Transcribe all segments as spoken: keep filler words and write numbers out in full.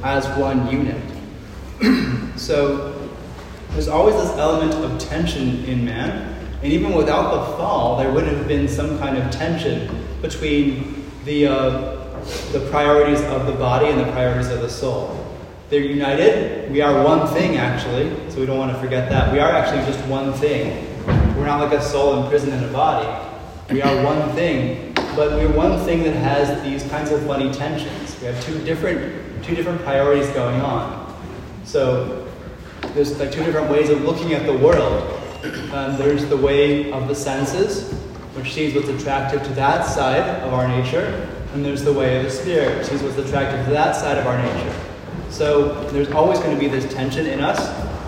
as one unit. So there's always this element of tension in man, and even without the fall, there would have been some kind of tension between the uh, the priorities of the body and the priorities of the soul. They're united. We are one thing, actually, so we don't want to forget that. We are actually just one thing. We're not like a soul imprisoned in a body. We are one thing, but we're one thing that has these kinds of funny tensions. We have two different, two different priorities going on. So there's like two different ways of looking at the world. Um, there's the way of the senses, which sees what's attractive to that side of our nature, and there's the way of the spirit, which sees what's attractive to that side of our nature. So there's always going to be this tension in us,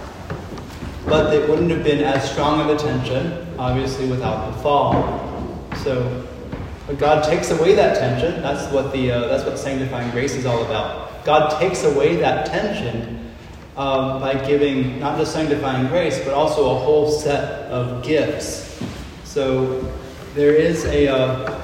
but it wouldn't have been as strong of a tension, obviously, without the fall. So but God takes away that tension. That's what the uh, that's what sanctifying grace is all about. God takes away that tension um, by giving not just sanctifying grace, but also a whole set of gifts. So there is a uh,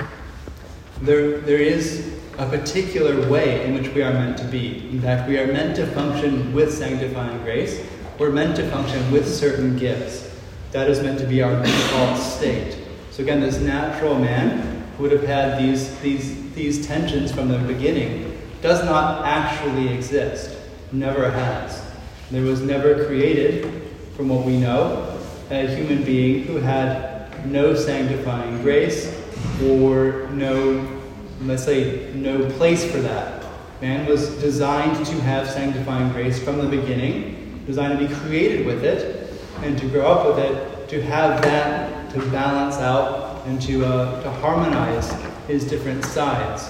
there there is a particular way in which we are meant to be. In fact, we are meant to function with sanctifying grace. We're meant to function with certain gifts. That is meant to be our default state. So again, this natural man who would have had these, these, these tensions from the beginning does not actually exist. Never has. There was never created, from what we know, a human being who had no sanctifying grace or no, let's say, no place for that. Man was designed to have sanctifying grace from the beginning, designed to be created with it, and to grow up with it, to have that to balance out and to uh, to harmonize his different sides.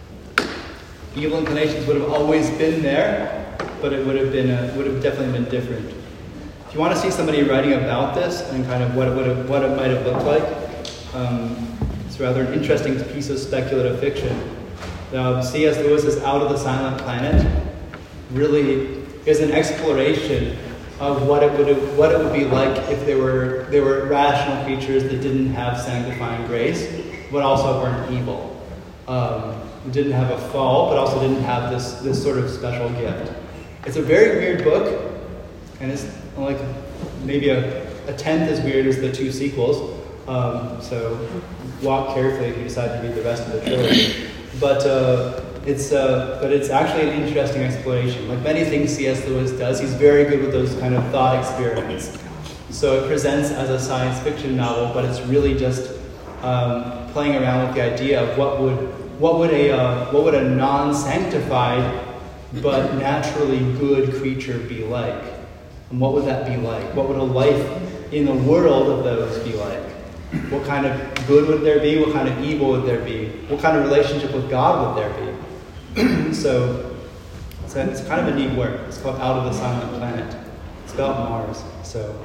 Evil inclinations would have always been there, but it would have been uh, would have definitely been different. If you want to see somebody writing about this and kind of what it would have, what it might have looked like, um, it's rather an interesting piece of speculative fiction. Um, C S Lewis's Out of the Silent Planet really is an exploration of what it would have, what it would be like if there were there were rational creatures that didn't have sanctifying grace, but also weren't evil. Um, didn't have a fall, but also didn't have this this sort of special gift. It's a very weird book, and it's like maybe a, a tenth as weird as the two sequels. Um, so walk carefully if you decide to read the rest of the trilogy. But uh, it's uh, but it's actually an interesting exploration. Like many things C S Lewis does, he's very good with those kind of thought experiments. So it presents as a science fiction novel, but it's really just um, playing around with the idea of what would what would a uh, what would a non-sanctified but naturally good creature be like, and what would that be like? What would a life in the world of those be like? What kind of good would there be? What kind of evil would there be? What kind of relationship with God would there be? so, so it's kind of a neat work. It's called Out of the Silent Planet. It's about Mars. So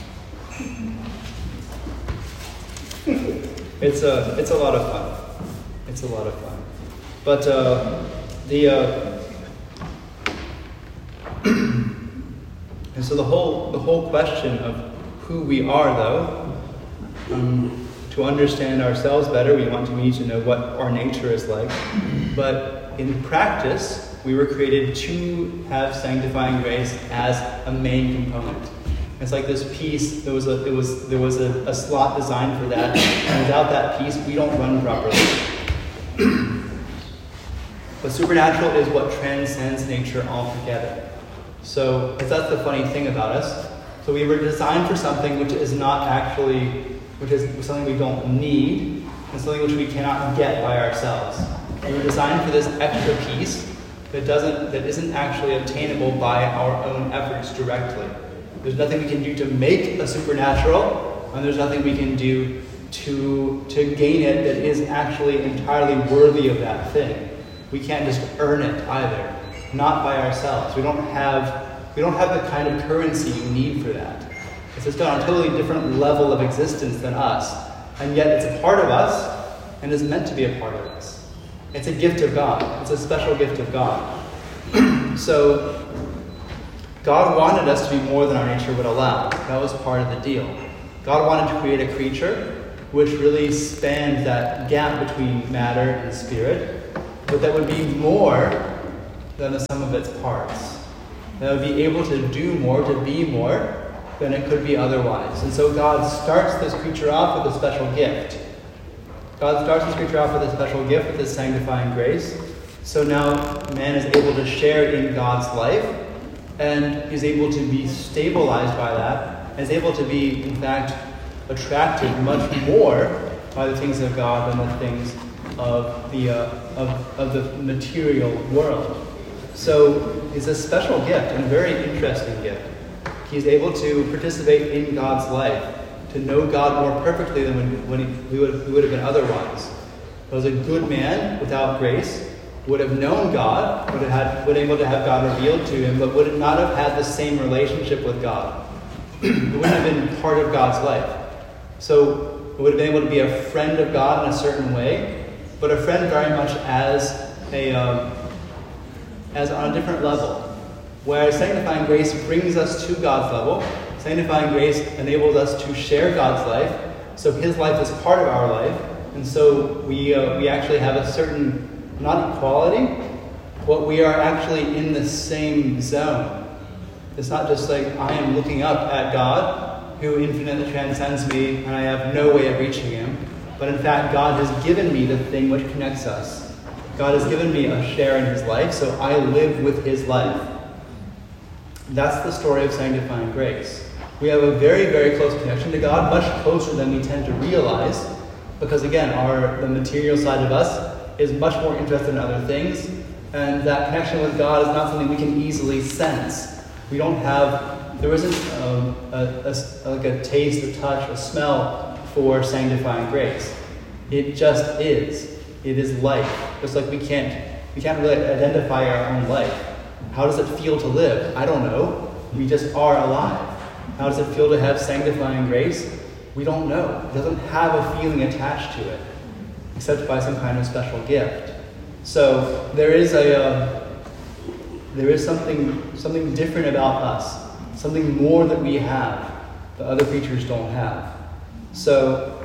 it's a it's a lot of fun. It's a lot of fun. But uh, the uh, and so the whole the whole question of who we are, though. Um, to understand ourselves better, we want to need to know what our nature is like. But in practice, we were created to have sanctifying grace as a main component. It's like this piece. There was a it was there was a, a slot designed for that. And without that piece, we don't run properly. But supernatural is what transcends nature altogether. So that's the funny thing about us. So we were designed for something which is not actually. which is something we don't need, and something which we cannot get by ourselves. We were designed for this extra piece that doesn't, that isn't actually obtainable by our own efforts directly. There's nothing we can do to make a supernatural, and there's nothing we can do to, to gain it that is actually entirely worthy of that thing. We can't just earn it either, not by ourselves. We don't have, we don't have the kind of currency you need for that. It's just on a totally different level of existence than us. And yet it's a part of us and is meant to be a part of us. It's a gift of God. It's a special gift of God. So God wanted us to be more than our nature would allow. That was part of the deal. God wanted to create a creature which really spanned that gap between matter and spirit, but that would be more than the sum of its parts. That it would be able to do more, to be more, than it could be otherwise. And so God starts this creature off with a special gift. God starts this creature off with a special gift, with his sanctifying grace. So now man is able to share in God's life, and is able to be stabilized by that, and is able to be, in fact, attracted much more by the things of God than the things of the uh, of, of the material world. So it's a special gift, and a very interesting gift. He's able to participate in God's life, to know God more perfectly than when, when he, he, would, he would have been otherwise. Because a good man without grace would have known God, would have had, would able to have God revealed to him, but would not have had the same relationship with God. It wouldn't have been part of God's life. So it would have been able to be a friend of God in a certain way, but a friend very much as a um, as on a different level. Whereas sanctifying grace brings us to God's level, sanctifying grace enables us to share God's life, so his life is part of our life, and so we uh, we actually have a certain, not equality, but we are actually in the same zone. It's not just like I am looking up at God, who infinitely transcends me, and I have no way of reaching him, but in fact God has given me the thing which connects us. God has given me a share in his life, so I live with his life. That's the story of sanctifying grace. We have a very, very close connection to God, much closer than we tend to realize, because again, our the material side of us is much more interested in other things, and that connection with God is not something we can easily sense. We don't have, there isn't um, a, a, like a taste, a touch, a smell for sanctifying grace. It just is. It is life. Just like we can't, we can't really identify our own life. How does it feel to live? I don't know. We just are alive. How does it feel to have sanctifying grace? We don't know. It doesn't have a feeling attached to it, except by some kind of special gift. So there is a uh, there is something something different about us, something more that we have that other creatures don't have. So,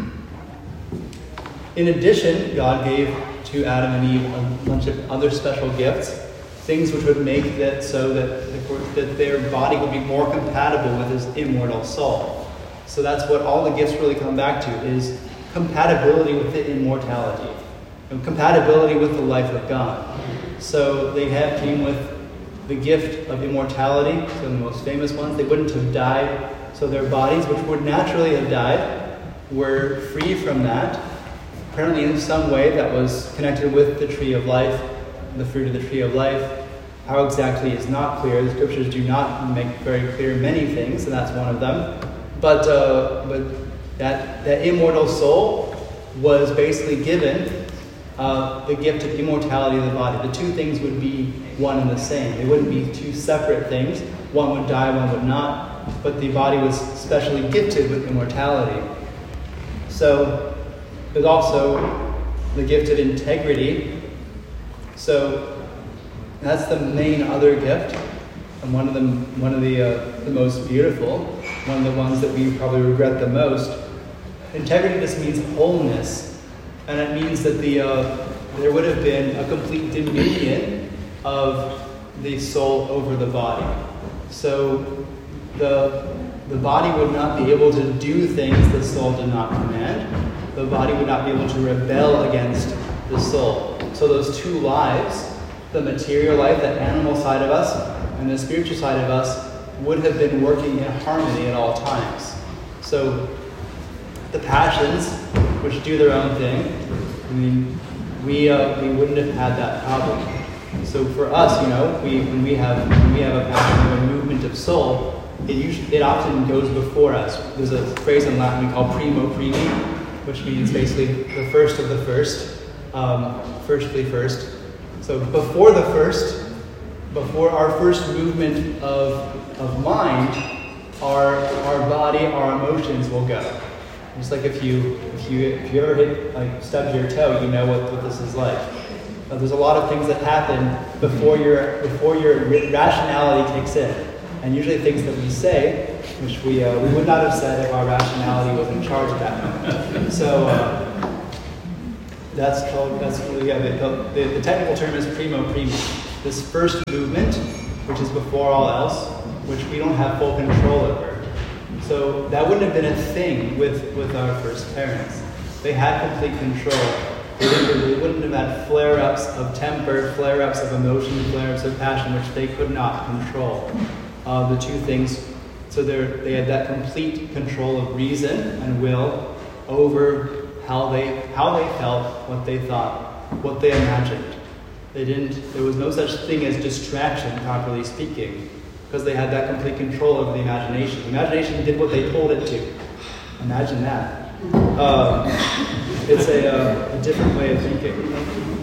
in addition, God gave to Adam and Eve a bunch of other special gifts, things which would make that so that, that their body would be more compatible with his immortal soul. So that's what all the gifts really come back to, is compatibility with the immortality, and compatibility with the life of God. So they have came with the gift of immortality, so the most famous ones. They wouldn't have died, so their bodies, which would naturally have died, were free from that. Apparently in some way that was connected with the tree of life, the fruit of the tree of life. How exactly is not clear. The scriptures do not make very clear many things, and that's one of them. But uh, but that that immortal soul was basically given uh, the gift of immortality of the body. The two things would be one and the same. They wouldn't be two separate things. One would die, one would not. But the body was specially gifted with immortality. So there's also the gift of integrity. So that's the main other gift, and one of the one of the uh, the most beautiful, one of the ones that we probably regret the most. Integrity just means wholeness, and it means that the uh, there would have been a complete dominion of the soul over the body. So the the body would not be able to do things the soul did not command. The body would not be able to rebel against the soul. So those two lives, the material life, the animal side of us, and the spiritual side of us, would have been working in harmony at all times. So the passions, which do their own thing, I mean, we uh, we wouldn't have had that problem. So for us, you know, we when we have when we have a passion or a movement of soul, it usually it often goes before us. There's a phrase in Latin we call primo primi, which means basically the first of the first, um, firstly first. So before the first, before our first movement of of mind, our our body, our emotions will go. Just like if you if you if you ever hit like stubbed your toe, you know what, what this is like. Uh, there's a lot of things that happen before your before your rationality kicks in, and usually things that we say, which we uh, we would not have said if our rationality was in charge at that moment. So uh, that's called that's yeah, the, the, the technical term is primo primi. this first movement, which is before all else, which we don't have full control over. So that wouldn't have been a thing with, with our first parents. They had complete control. They, didn't, they wouldn't have had flare-ups of temper, flare-ups of emotion, flare-ups of passion, which they could not control. Uh, the two things, so they had that complete control of reason and will over how they how they felt, what they thought, what they imagined. They didn't. There was no such thing as distraction, properly speaking, because they had that complete control over the imagination. The imagination did what they told it to. Imagine that. Um, it's a, uh, a different way of thinking.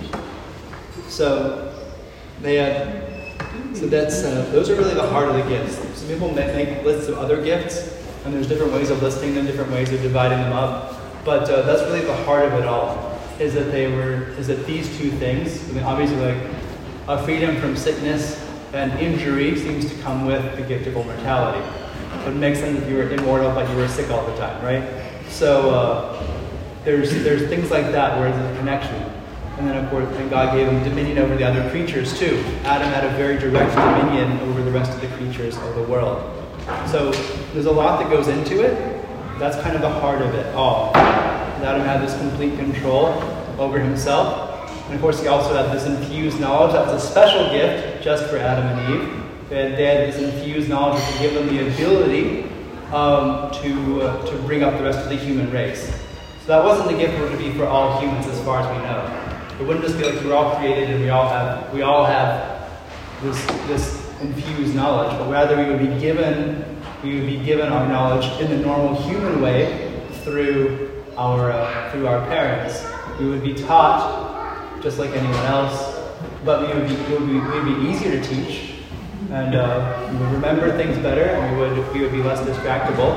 So they had. So that's uh, those are really the heart of the gifts. Some people make, make lists of other gifts, and there's different ways of listing them, different ways of dividing them up. But uh, that's really the heart of it all. Is that they were? Is that these two things? I mean, obviously, like a freedom from sickness and injury seems to come with the gift of immortality. It would make sense if you were immortal, but you were sick all the time, right? So uh, there's there's things like that where there's a connection. And then, of course, and God gave him dominion over the other creatures, too. Adam had a very direct dominion over the rest of the creatures of the world. So there's a lot that goes into it. That's kind of the heart of it all. Adam had this complete control over himself. And, of course, he also had this infused knowledge. That was a special gift just for Adam and Eve. They had, they had this infused knowledge to give them the ability um, to, uh, to bring up the rest of the human race. So that wasn't the gift to be for all humans as far as we know. It wouldn't just be like we're all created and we all have we all have this this infused knowledge, but rather we would be given we would be given our knowledge in the normal human way through our uh, through our parents. We would be taught just like anyone else, but we would be we would be, we would be easier to teach, and uh, we would remember things better, and we would we would be less distractible.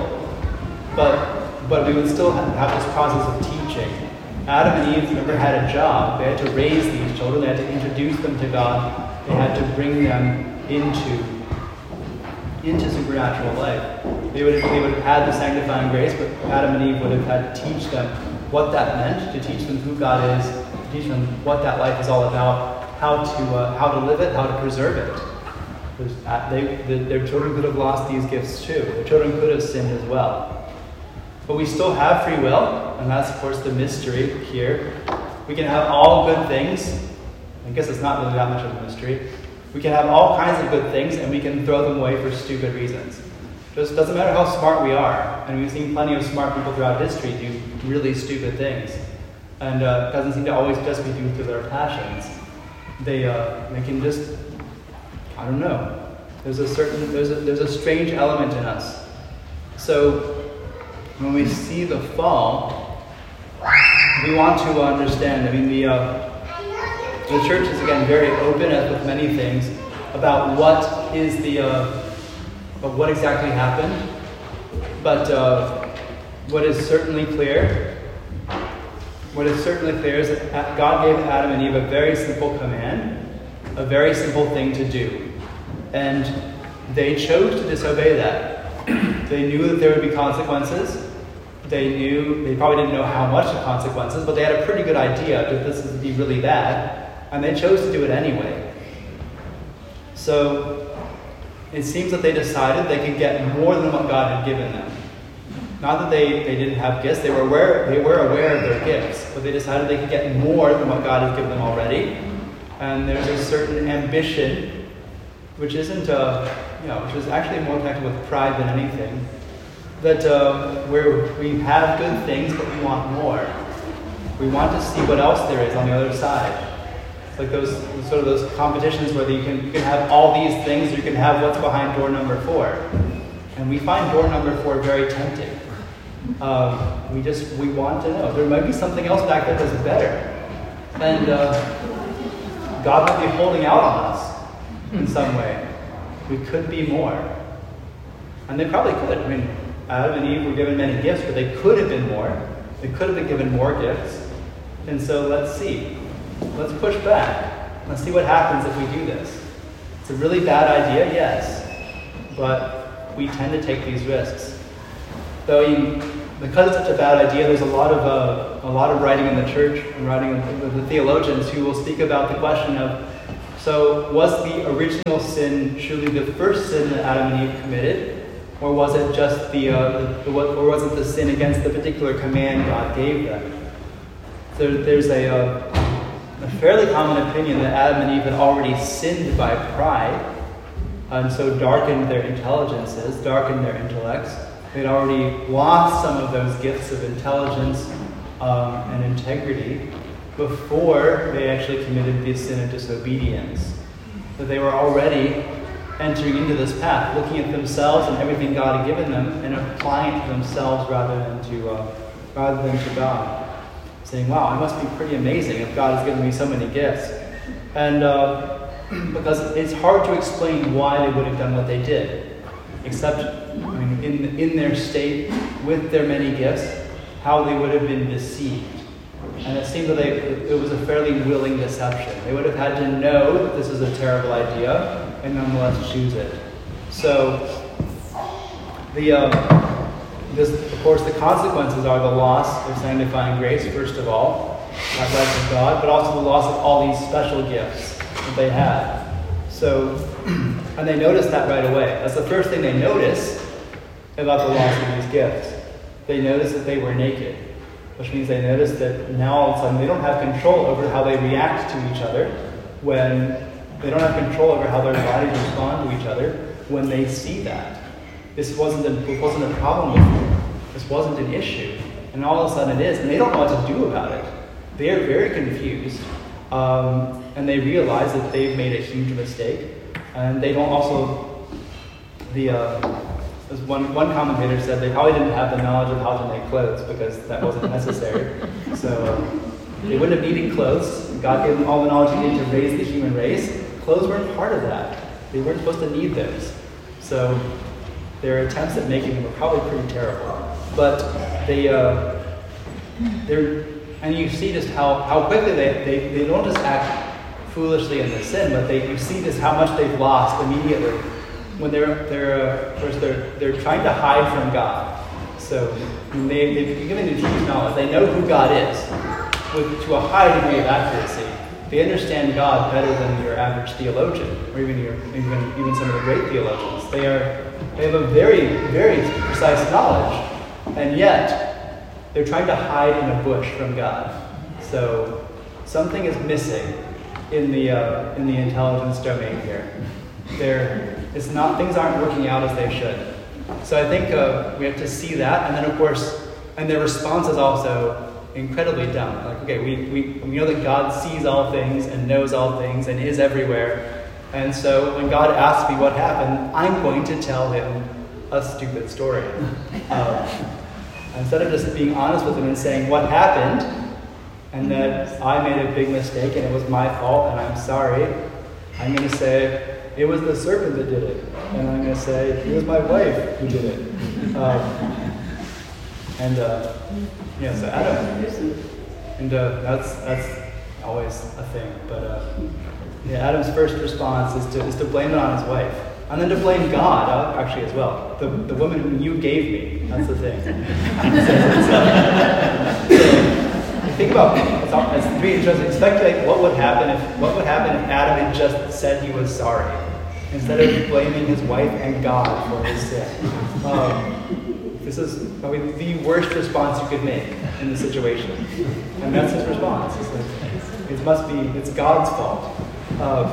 But but we would still have, have this process of teaching. Adam and Eve never had a job. They had to raise these children. They had to introduce them to God. They had to bring them into, into supernatural life. They would, they would have had the sanctifying grace, but Adam and Eve would have had to teach them what that meant, to teach them who God is, to teach them what that life is all about, how to, uh, how to live it, how to preserve it. They, the, their children could have lost these gifts too. Their children could have sinned as well. But we still have free will, and that's, of course, the mystery here. We can have all good things. I guess it's not really that much of a mystery. We can have all kinds of good things, and we can throw them away for stupid reasons. Just doesn't matter how smart we are. And we've seen plenty of smart people throughout history do really stupid things. And uh, it doesn't seem to always just be due to their passions. They, uh, they can just, I don't know. There's a certain, there's a, there's a strange element in us. So, when we see the fall, we want to understand. I mean, the uh, the church is again very open, as with many things, about what is the uh, of what exactly happened. But uh, what is certainly clear, what is certainly clear is that God gave Adam and Eve a very simple command, a very simple thing to do, and they chose to disobey that. They knew that there would be consequences. They knew, they probably didn't know how much the consequences, but they had a pretty good idea that this would be really bad, and they chose to do it anyway. So, it seems that they decided they could get more than what God had given them. Not that they, they didn't have gifts, they were aware they were aware of their gifts, but they decided they could get more than what God had given them already. And there's a certain ambition, which isn't, uh, you know, which is actually more connected with pride than anything. That uh, where we have good things, but we want more. We want to see what else there is on the other side. It's like those sort of those competitions where you can you can have all these things, or you can have what's behind door number four. And we find door number four very tempting. Um, we just we want to know there might be something else back there that's better, and uh, God might be holding out on us in some way. We could be more, and they probably could. I mean, Adam and Eve were given many gifts, but they could have been more. They could have been given more gifts. And so let's see. Let's push back. Let's see what happens if we do this. It's a really bad idea, yes. But we tend to take these risks. Though, you, because it's such a bad idea, there's a lot of uh, a lot of writing in the church and writing with the theologians who will speak about the question of So was the original sin truly the first sin that Adam and Eve committed? Or was it just the, uh, the, the or was it the sin against the particular command God gave them? So there's a, uh, a fairly common opinion that Adam and Eve had already sinned by pride, and so darkened their intelligences, darkened their intellects. They'd already lost some of those gifts of intelligence um, and integrity before they actually committed the sin of disobedience. That they were already entering into this path, looking at themselves and everything God had given them, and applying it to themselves rather than to uh, rather than to God. Saying, "Wow, I must be pretty amazing if God has given me so many gifts." And uh, because it's hard to explain why they would have done what they did, except I mean, in in their state with their many gifts, how they would have been deceived. And it seemed that they, it was a fairly willing deception. They would have had to know that this is a terrible idea and nonetheless choose it. So, the um, this, of course, the consequences are the loss of sanctifying grace, first of all, that life of God, but also the loss of all these special gifts that they had. So, and they noticed that right away. That's the first thing they notice about the loss of these gifts. They noticed that they were naked. Which means they notice that now all of a sudden they don't have control over how they react to each other, when they don't have control over how their bodies respond to each other when they see that. This wasn't a, it wasn't a problem before. This wasn't an issue. And all of a sudden it is, and they don't know what to do about it. They are very confused, um, and they realize that they've made a huge mistake. And they don't also, the uh, As one, one commentator said, they probably didn't have the knowledge of how to make clothes because that wasn't necessary. So um, they wouldn't have needed clothes. God gave them all the knowledge they needed to raise the human race. Clothes weren't part of that. They weren't supposed to need those. So their attempts at making them were probably pretty terrible. But they, uh, they're, and you see just how, how quickly they, they, they don't just act foolishly in their sin, but they, you see just how much they've lost immediately. When they're, they're uh, of course, they're, they're trying to hide from God. So they, they've been given a huge knowledge. They know who God is, with, to a high degree of accuracy. They understand God better than your average theologian, or even your, even, even some of the great theologians. They are, they have a very, very precise knowledge, and yet they're trying to hide in a bush from God. So something is missing in the uh, in the intelligence domain here. They're It's not, things aren't working out as they should. So I think uh, we have to see that, and then of course, and their response is also incredibly dumb. Like, okay, we, we, we know that God sees all things and knows all things and is everywhere. And so when God asks me what happened, I'm going to tell him a stupid story. Um, instead of just being honest with him and saying what happened, and that I made a big mistake and it was my fault and I'm sorry, I'm going to say, it was the serpent that did it. And I'm going to say, it was my wife who did it. Um, and, uh, yeah, so Adam. And uh, that's that's always a thing. But, uh, yeah, Adam's first response is to, is to blame it on his wife. And then to blame God, uh, actually, as well. The, the woman whom you gave me. That's the thing. so, so, so, think about it. It's, it's pretty interesting. Speculate what would happen if what would happen if Adam had just said he was sorry, instead of blaming his wife and God for his sin. Um, this is probably the worst response you could make in the situation, and that's his response. It's like, it must be it's God's fault. Um,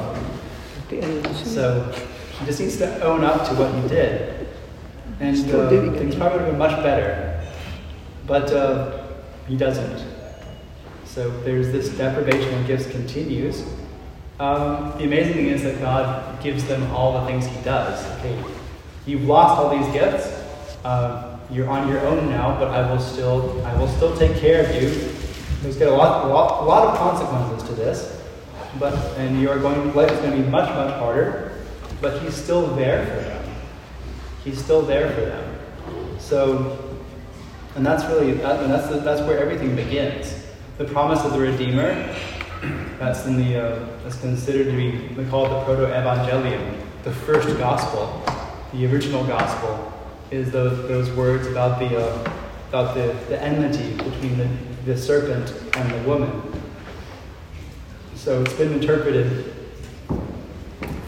so he just needs to own up to what he did, and uh, things probably would have been much better. But uh, he doesn't. So there's this deprivation of gifts continues. Um, the amazing thing is that God gives them all the things he does. Okay, you've lost all these gifts. Uh, you're on your own now, but I will still, I will still take care of you. There's got a lot, a lot, a lot of consequences to this, but and you are going. Life is going to be much, much harder. But he's still there for them. He's still there for them. So, and that's really, that, and that's the, that's where everything begins. The promise of the Redeemer, that's in the uh, that's considered to be, we call it the proto-evangelium, the first gospel, the original gospel, is those those words about the uh, about the, the enmity between the, the serpent and the woman. So it's been interpreted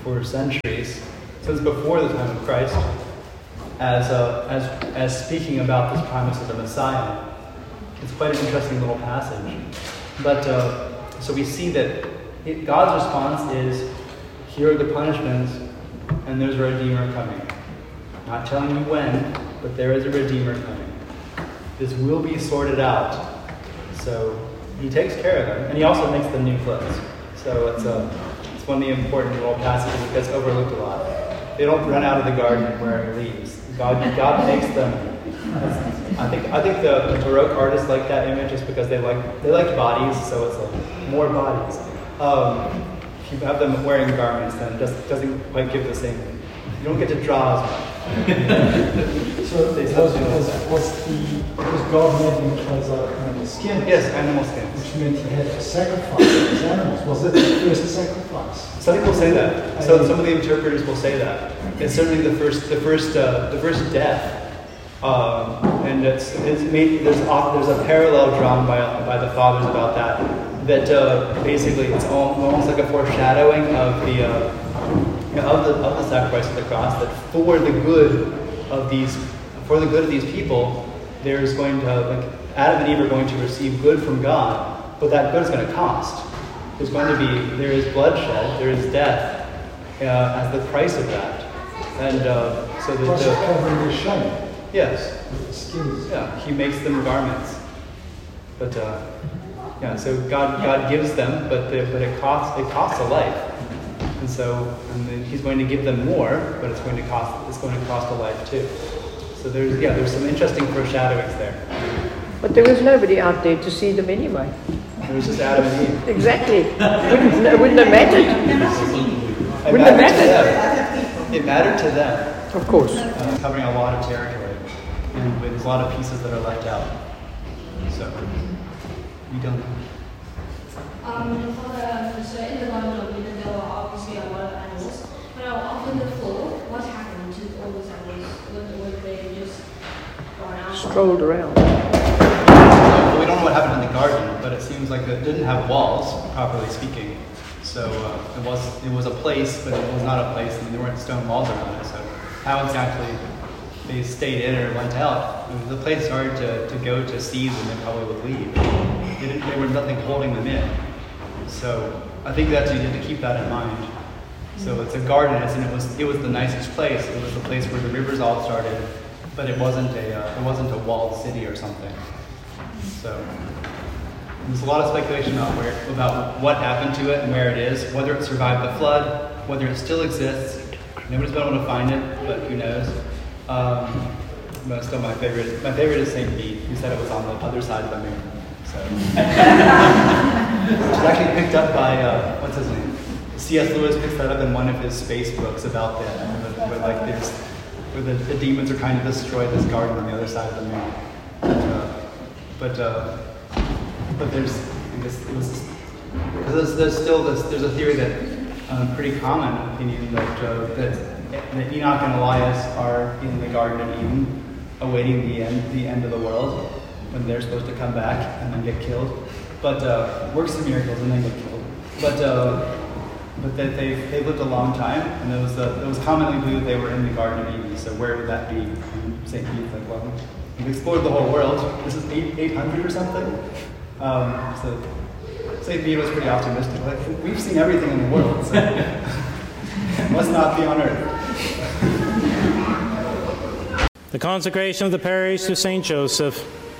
for centuries, since before the time of Christ, as, uh, as, as speaking about this promise of the Messiah. It's quite an interesting little passage. But, uh, so we see that it, God's response is, here are the punishments, and there's a Redeemer coming. Not telling you when, but there is a Redeemer coming. This will be sorted out. So he takes care of them, and he also makes them new clothes. So it's, a, it's one of the important little passages that gets overlooked a lot. They don't run out of the garden wearing leaves. God, God makes them. I think I think the, the Baroque artists like that image just because they like they like bodies, so it's like more bodies. Um, if you have them wearing garments, then it just doesn't quite give the same. You don't get to draw as much. So was, was, was the was God made him as a animal skin? Yes, animal skins. Which meant he had to sacrifice these animals. Was it the first sacrifice? Some people say that. So some of the interpreters will say that. It's certainly the first the first uh, the first death. Um, and it's, it's made, there's, a, there's a parallel drawn by, by the fathers about that, that uh, basically it's almost like a foreshadowing of the, uh, you know, of the of the sacrifice of the cross, that for the good of these, for the good of these people, there's going to, like, Adam and Eve are going to receive good from God, but that good is going to cost. There's going to be, there is bloodshed, there is death uh, as the price of that. And uh, so that the... covering the shame. Yes. Skins. Yeah, he makes them garments. But uh, yeah, so God God gives them, but the, but it costs it costs a life, and so and then he's going to give them more, but it's going to cost it's going to cost a life too. So there's yeah there's some interesting foreshadowings there. But there was nobody out there to see them anyway. It was just Adam and Eve. Exactly. Wouldn't it wouldn't have mattered. Wouldn't have mattered. It mattered to them. Of course. Uh, covering a lot of territory. And there's a lot of pieces that are left out. So, we don't know. Um, for the, so in the Garden of Eden, there were obviously a lot of animals. But after the fall, what happened to all those animals? Were, were they just gone out? Strolled around. Well, we don't know what happened in the garden, but it seems like it didn't have walls, properly speaking. So uh, it was it was a place, but it was not a place. I mean, there weren't stone walls around it. So how exactly they stayed in or went out? It was a place hard to, to go to see them, they probably would leave. They didn't, there was nothing holding them in. So I think that you need to keep that in mind. So it's a garden, and it was it was the nicest place. It was the place where the rivers all started, but it wasn't a uh, it wasn't a walled city or something. So there's a lot of speculation about where about what happened to it and where it is, whether it survived the flood, whether it still exists. Nobody's been able to find it, but who knows? Um, but still, my favorite my favorite is Saint Bede. He said it was on the other side of the moon. So which is actually picked up by uh, what's his name? C S Lewis picks that up in one of his space books about that, where, where like there's where the, the demons are trying to destroy this garden on the other side of the moon. But uh, but, uh, but there's I guess it was because there's, there's still this there's a theory that um, pretty common opinion that uh, that that Enoch and Elias are in the Garden of Eden, awaiting the end the end of the world when they're supposed to come back and then get killed. But uh, work some miracles and then get killed. But uh, but that they they lived a long time, and it was uh, it was commonly believed they were in the Garden of Eden. So where would that be? And Saint Bede's like, well, we've explored the whole world. This is eight eight hundred or something. Um, so Saint Bede was pretty optimistic. Like, we've seen everything in the world, so it must not be on Earth. The consecration of the parish to Saint Joseph.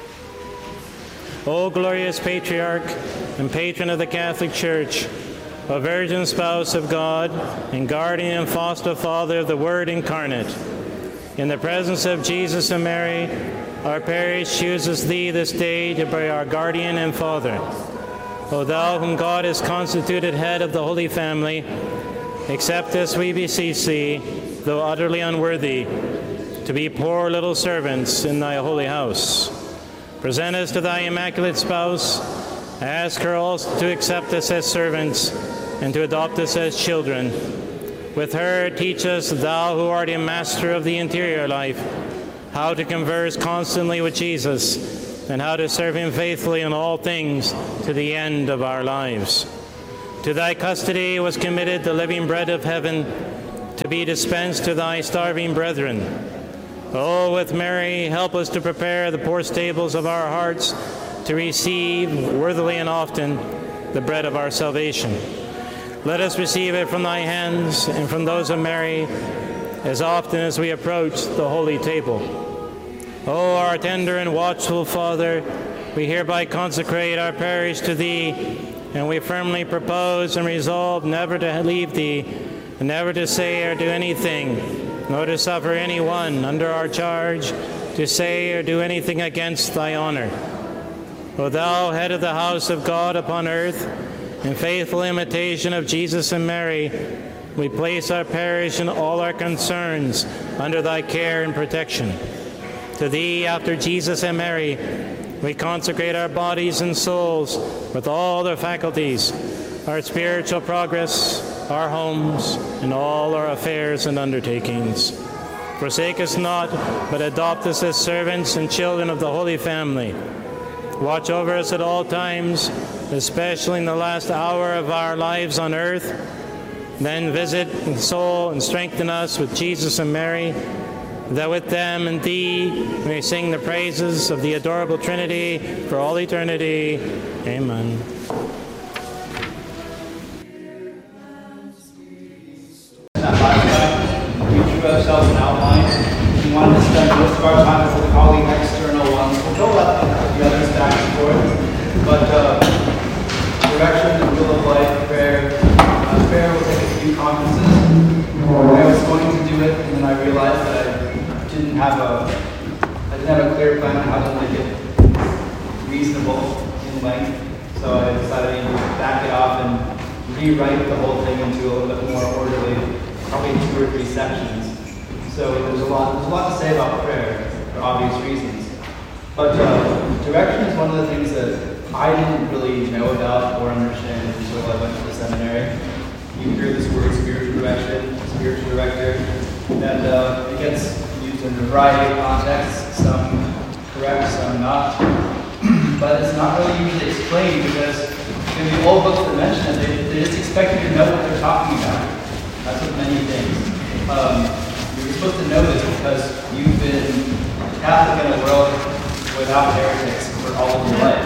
O glorious patriarch and patron of the Catholic Church, a virgin spouse of God and guardian and foster father of the Word incarnate, in the presence of Jesus and Mary, our parish chooses thee this day to be our guardian and father. O thou whom God has constituted head of the Holy Family, accept us, we beseech thee, though utterly unworthy, to be poor little servants in thy holy house. Present us to thy immaculate spouse. Ask her also to accept us as servants and to adopt us as children. With her, teach us, thou who art a master of the interior life, how to converse constantly with Jesus and how to serve him faithfully in all things to the end of our lives. To thy custody was committed the living bread of heaven, to be dispensed to thy starving brethren. Oh, with Mary, help us to prepare the poor stables of our hearts to receive worthily and often the bread of our salvation. Let us receive it from thy hands and from those of Mary as often as we approach the holy table. O our tender and watchful Father, we hereby consecrate our parish to thee, and we firmly propose and resolve never to leave thee, and never to say or do anything, nor to suffer anyone under our charge to say or do anything against thy honor. O thou head of the house of God upon earth, in faithful imitation of Jesus and Mary, we place our parish and all our concerns under thy care and protection. To thee, after Jesus and Mary, we consecrate our bodies and souls with all their faculties, our spiritual progress, our homes, and all our affairs and undertakings. Forsake us not, but adopt us as servants and children of the Holy Family. Watch over us at all times, especially in the last hour of our lives on earth. Then visit and console and strengthen us with Jesus and Mary, that with them and thee we may sing the praises of the adorable Trinity for all eternity. Amen. We drew ourselves an outline. We wanted to spend most of our time with all the external ones. We'll go up the others back and forth. But uh, direction, the rule of life, prayer. Uh, prayer will take a few conferences. I was going to do it, and then I realized that I didn't have a, I didn't have a clear plan on how to make it reasonable in length. So I decided to back it off and rewrite the whole thing into a little bit more orderly, probably two or three sections. So there's a lot, there's a lot to say about prayer for obvious reasons. But uh, direction is one of the things that I didn't really know about or understand until I went to the seminary. You hear this word spiritual direction, spiritual director, and uh, it gets used in a variety of contexts, some correct, some not. But it's not really usually explained because in the old books that mention it, they, they just expect you to know what they're talking about. That's with many things. Um, you're supposed to know this because you've been Catholic in a world without heretics for all of your life.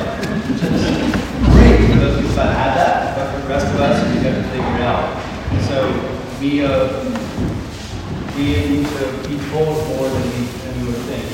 Great for those people that had that, but for the rest of us, we have to figure it out. So we uh, we need to be told more than we, than we would think.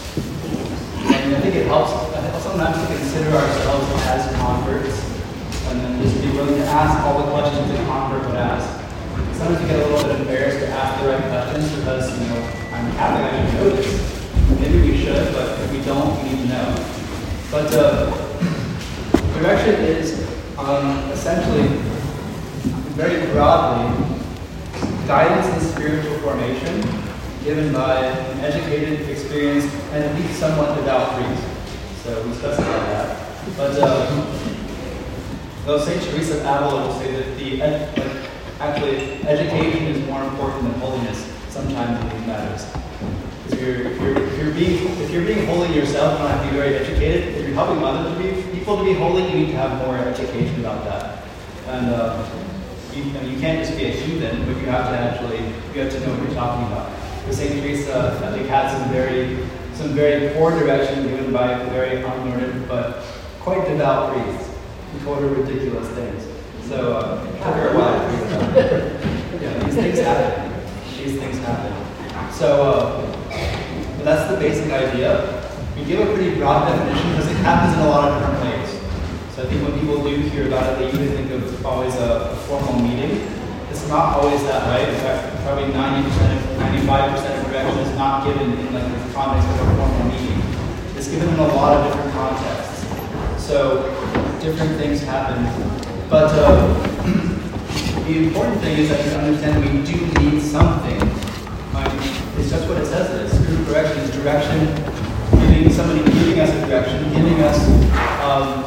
And I think it helps, it helps sometimes to consider ourselves as converts, and then just be willing to ask all the questions a convert would ask. Sometimes you get a little bit embarrassed to ask the right questions because, you know, I'm Catholic, I should know this. Maybe we should, but if we don't, we need to know. But uh, direction is um, essentially, very broadly, guidance in spiritual formation given by an educated, experienced, and at least somewhat devout priest. So we specify that. But uh, though Saint Teresa of Avila will say that the ed like, actually education is more important than holiness sometimes in these matters. If you're, if, you're, if, you're being, if you're being holy yourself, you don't have to be very educated. If you're helping others to be people to be holy, you need to have more education about that. And uh, you, I mean, you can't just be a heathen, but you have to actually you have to know what you're talking about. Saint Teresa, I think, had some very some very poor direction given by a very unlearned but quite devout priest who told her ridiculous things. So uh, it took her a while to figure it out. Yeah, these things happen. These things happen. So. Uh, But that's the basic idea. We give a pretty broad definition because it happens in a lot of different ways. So I think when people do hear about it, they usually think of always a, a formal meeting. It's not always that, right? In fact, probably ninety percent, ninety-five percent of direction is not given in like the context of a formal meeting. It's given in a lot of different contexts. So different things happen. But uh, the important thing is that you understand we do need something. Like, it's just what it says there. Spiritual direction is direction, giving somebody giving us a direction, giving us um,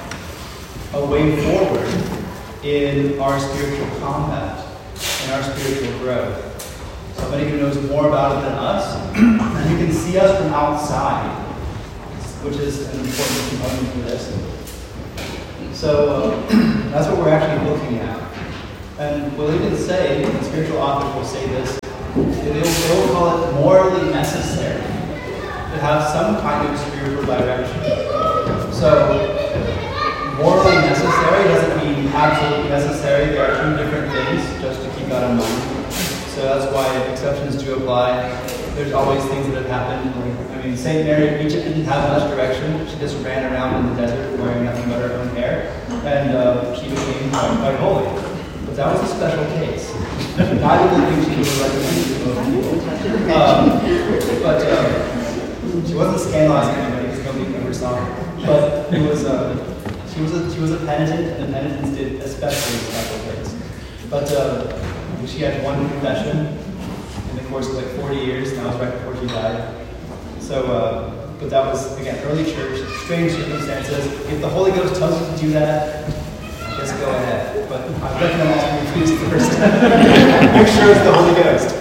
a way forward in our spiritual combat, in our spiritual growth. Somebody who knows more about it than us, and who can see us from outside, which is an important component for this. So, uh, That's what we're actually looking at. And we'll even say, the spiritual authors will say this, they will, they will call it morally necessary to have some kind of spiritual direction. So, morally necessary doesn't mean absolutely necessary. There are two different things, just to keep that in mind. So that's why exceptions do apply. There's always things that have happened. I mean, Saint Mary of Egypt didn't have much direction. She just ran around in the desert wearing nothing but her own hair, and uh, she became quite, quite holy. But that was a special case. I didn't think she was recommended to most people. Um, but uh, she wasn't scandalizing anybody because nobody ever saw her. But it was, uh, she was a she was a penitent, and the penitents did especially a special case. But uh, she had one confession in the course of like forty years, and that was right before she died. So, uh, but that was, again, early church, strange circumstances. If the Holy Ghost tells you to do that, just go ahead. But I recommend asking you to first. Make sure it's the Holy Ghost.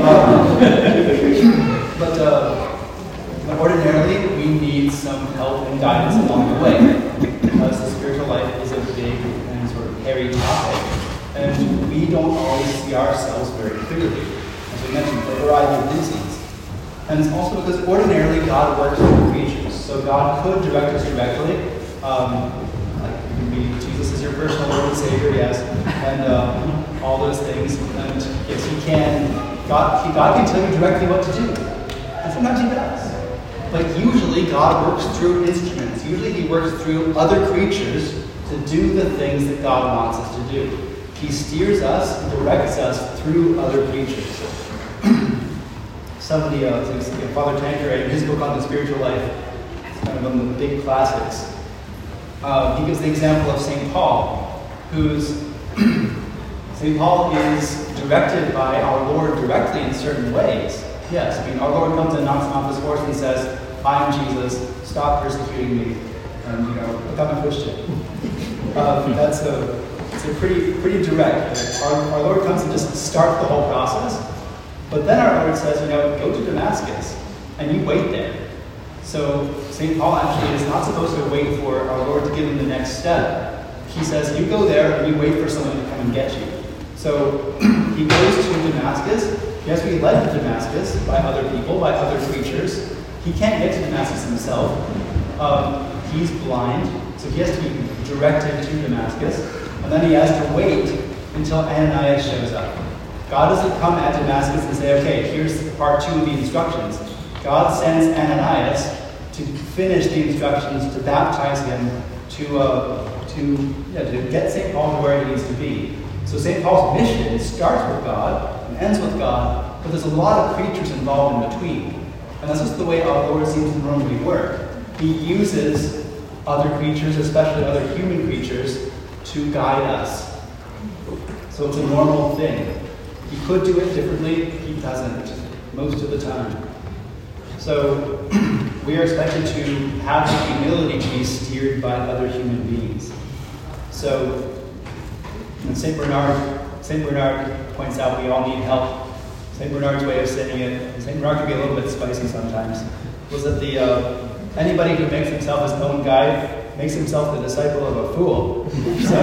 Um, but uh, ordinarily, we need some help and guidance along the way, because the spiritual life is a big and sort of hairy topic, and we don't always see ourselves very clearly, as we mentioned, for a variety of reasons. And it's also because ordinarily God works with creatures, so God could direct us directly. Um, like maybe Jesus is your personal Lord and Savior, yes, and um, all those things. And yes, He can. God, he, God can tell you directly what to do, and sometimes He does. But usually God works through instruments. Usually He works through other creatures to do the things that God wants us to do. He steers us and directs us through other creatures. Somebody, uh, Father Tanqueray, in his book on the spiritual life, it's kind of one of the big classics. Uh, he gives the example of Saint Paul, who's Saint Paul is directed by our Lord directly in certain ways. Yes, I mean, our Lord comes and knocks him off his horse and says, "I am Jesus, stop persecuting me, and, you know, become a Christian." Uh, that's a, it's a pretty, pretty direct. Our, our Lord comes and just starts the whole process. But then our Lord says, you know, go to Damascus, and you wait there. So Saint Paul actually is not supposed to wait for our Lord to give him the next step. He says, you go there, and you wait for someone to come and get you. So he goes to Damascus. He has to be led to Damascus by other people, by other creatures. He can't get to Damascus himself. Um, he's blind, so he has to be directed to Damascus. And then he has to wait until Ananias shows up. God doesn't come at Damascus and say, okay, here's part two of the instructions. God sends Ananias to finish the instructions, to baptize him, to uh, to, yeah, to get Saint Paul to where he needs to be. So Saint Paul's mission starts with God and ends with God, but there's a lot of creatures involved in between. And that's just the way our Lord seems to normally work. He uses other creatures, especially other human creatures, to guide us. So it's a normal thing. He could do it differently, he doesn't, most of the time. So we are expected to have the humility to be steered by other human beings. So and Saint Bernard, Saint Bernard points out we all need help. Saint Bernard's way of saying it, and Saint Bernard can be a little bit spicy sometimes, was that the uh, anybody who makes himself his own guide makes himself the disciple of a fool. So,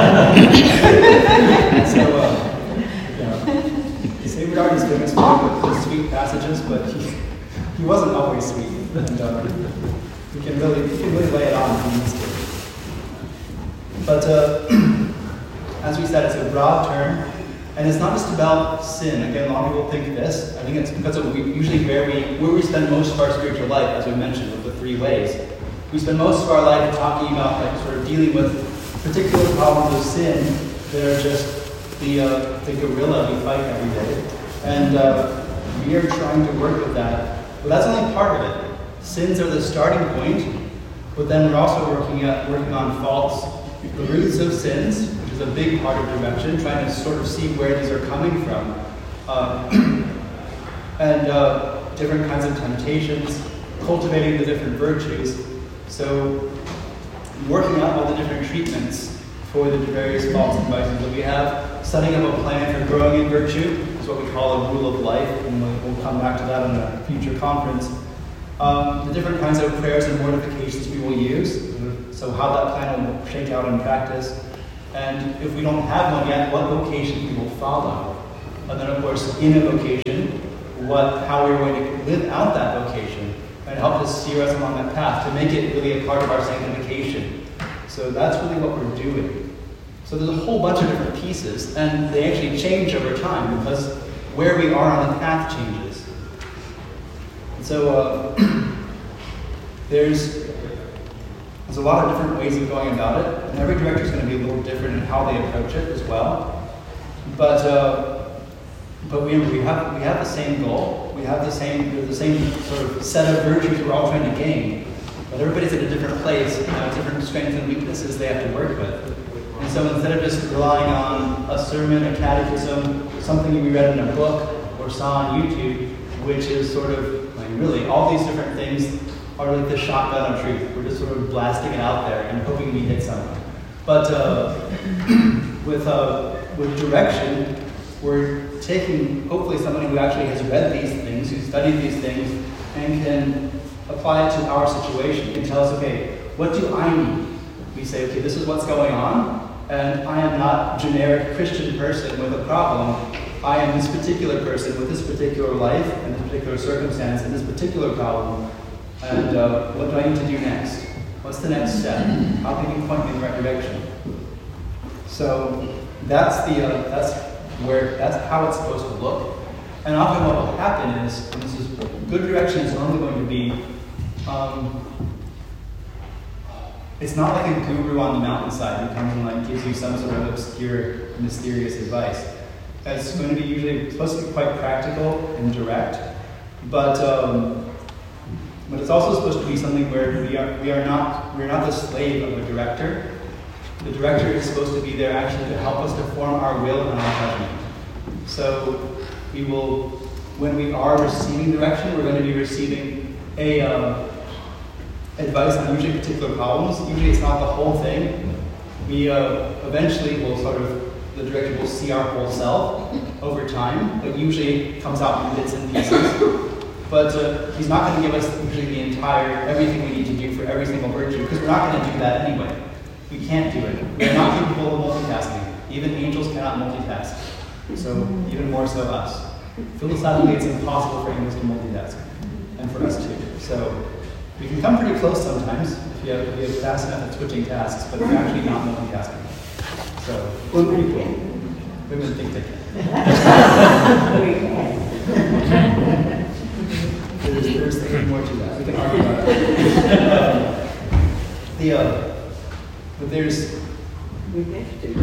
so uh, Saint Bernard is famous for his sweet passages, but he, he wasn't always sweet. And uh, he can really he can really lay it on if he needs to. But uh, as we said, it's a broad term, and it's not just about sin. Again, a lot of people think this. I think it's because of we, usually where we where we spend most of our spiritual life, as we mentioned, with the three ways. We spend most of our life talking about, like, sort of dealing with particular problems of sin that are just the uh, the gorilla we fight every day, and uh, we are trying to work with that. But that's only part of it. Sins are the starting point, but then we're also working at working on faults, the roots of sins, which is a big part of direction, trying to sort of see where these are coming from, uh, and uh, different kinds of temptations, cultivating the different virtues. So working out all the different treatments for the various faults and vices that we have, setting up a plan for growing in virtue is what we call a rule of life, and we'll, we'll come back to that in a future conference. Um, the different kinds of prayers and mortifications we will use, so how that plan will shake out in practice, And if we don't have one yet, what vocation we will follow. And then, of course, in a vocation, what, how we're going to live out that vocation and help us steer us along that path to make it really a part of our sanctification. So that's really what we're doing. So there's a whole bunch of different pieces, and they actually change over time because where we are on the path changes. And so uh, there's, there's a lot of different ways of going about it, and every director is going to be a little different in how they approach it as well. But uh, But we, we have we have the same goal. We have the same the same sort of set of virtues we're all trying to gain. But everybody's at a different place, you know, different strengths and weaknesses they have to work with. And so instead of just relying on a sermon, a catechism, something we read in a book or saw on YouTube, which is sort of like really all these different things are like the shotgun of truth. We're just sort of blasting it out there and hoping we hit someone. But uh, with uh, with direction, we're taking, hopefully, somebody who actually has read these things, who's studied these things, and can apply it to our situation, can tell us, okay, what do I need? We say, okay, this is what's going on, and I am not a generic Christian person with a problem. I am this particular person with this particular life, and this particular circumstance, and this particular problem, and uh, what do I need to do next? What's the next step? How can you point me in the right direction? So that's the, uh, that's where that's how it's supposed to look. And often what will happen is, and this is good direction is only going to be, um, it's not like a guru on the mountainside who comes and like gives you some sort of obscure, mysterious advice. It's going to be usually it's supposed to be quite practical and direct, but um, but it's also supposed to be something where we are we are not we're not the slave of a director. The director is supposed to be there actually to help us to form our will and our judgment. So we will, when we are receiving direction, we're going to be receiving a um, advice on usually particular problems. Usually it's not the whole thing. We uh, eventually will sort of, the director will see our whole self over time, but usually it comes out in bits and pieces. But uh, he's not going to give us usually the entire, everything we need to do for every single virtue, because we're not going to do that anyway. We can't do it. We are not capable of multitasking. Even angels cannot multitask. So even more so us. Philosophically, it's impossible for angels to multitask, and for us too. So we can come pretty close sometimes if you have, if you have fast enough at switching tasks, but we're actually not multitasking. So it's pretty cool. Women think they can. there's, there's more to that. We can argue about it. um, the uh, But there's... We have to.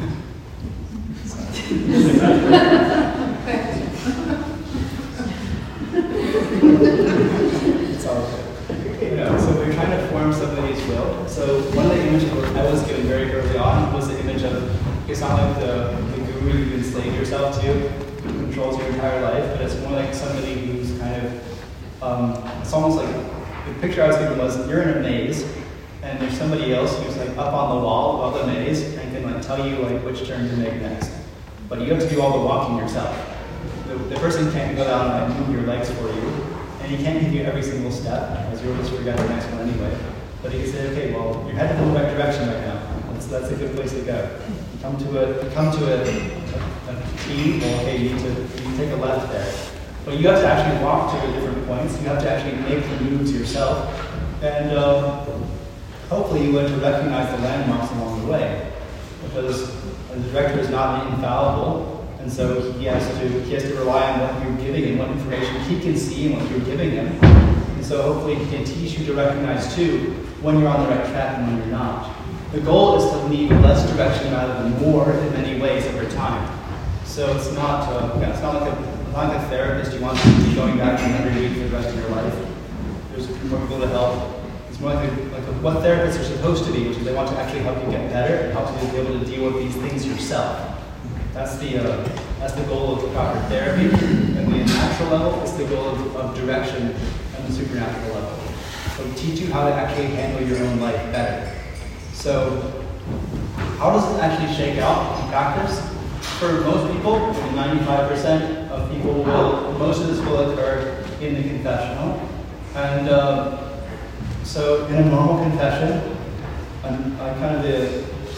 It's all good. You know, so we're trying to form somebody's will. So one of the images I was given very early on was the image of, it's not like the, the guru you enslave yourself to, who controls your entire life, but it's more like somebody who's kind of, um, it's almost like, the picture I was given was, you're in a maze, and there's somebody else who's like up on the wall of the maze and can like tell you like which turn to make next. But you have to do all the walking yourself. The, the person can't go down and like, move your legs for you, and he can't give you every single step, as you'll just forget the next one anyway. But he can say, okay, well, you're headed in the right direction right now. That's, that's a good place to go. You come to a you come to a, a, a T, well, okay, you need to you take a left there. But you have to actually walk to the different points. You have to actually make the moves yourself, and. Um, Hopefully you learn to recognize the landmarks along the way, because the director is not infallible, and so he has to he has to rely on what you're giving him, what information he can see and what you're giving him. And so hopefully he can teach you to recognize too when you're on the right track and when you're not. The goal is to need less direction rather than more in many ways over time. So it's not uh, it's not like a not like a therapist you want to be going back to every week for the rest of your life. There's more people to help. It's more like, a, like a, what therapists are supposed to be, which is they want to actually help you get better and help you be able to deal with these things yourself. That's the uh, that's the goal of proper therapy. And the natural level is the goal of, of direction and the supernatural level. So we teach you how to actually handle your own life better. So how does it actually shake out in practice? For most people, ninety-five percent of people will, most of this will occur in the confessional. And uh, so in a normal confession, I'm, I'm kind of the,